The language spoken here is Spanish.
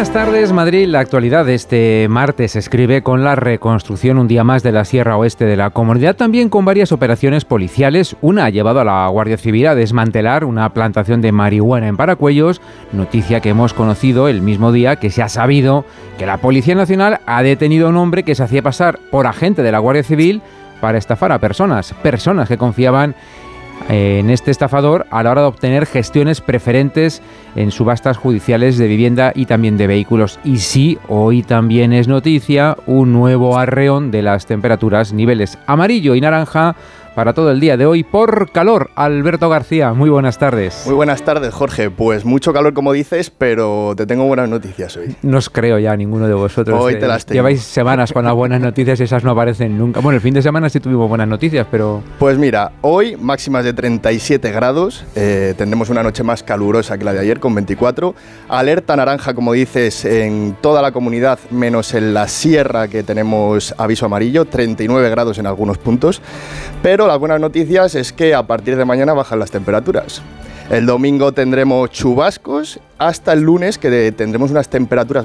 Buenas tardes, Madrid. La actualidad de este martes se escribe con la reconstrucción un día más de la Sierra Oeste de la Comunidad, también con varias operaciones policiales. Una ha llevado a la Guardia Civil a desmantelar una plantación de marihuana en Paracuellos, noticia que hemos conocido el mismo día que se ha sabido que la Policía Nacional ha detenido a un hombre que se hacía pasar por agente de la Guardia Civil para estafar a personas que confiaban en este estafador a la hora de obtener gestiones preferentes en subastas judiciales de vivienda y también de vehículos. Y sí, hoy también es noticia un nuevo arreón de las temperaturas, niveles amarillo y naranja para todo el día de hoy por calor. Alberto García, muy buenas tardes. Muy buenas tardes, Jorge. Pues mucho calor, como dices, pero te tengo buenas noticias hoy. No os creo ya ninguno de vosotros. Hoy te las tengo. Lleváis semanas con las buenas noticias y esas no aparecen nunca. Bueno, el fin de semana sí tuvimos buenas noticias, pero... Pues mira, hoy máximas de 37 grados, tendremos una noche más calurosa que la de ayer con 24. Alerta naranja, como dices, en toda la comunidad, menos en la sierra, que tenemos aviso amarillo, 39 grados en algunos puntos. Pero las buenas noticias es que a partir de mañana bajan las temperaturas. El domingo tendremos chubascos hasta el lunes, que tendremos unas temperaturas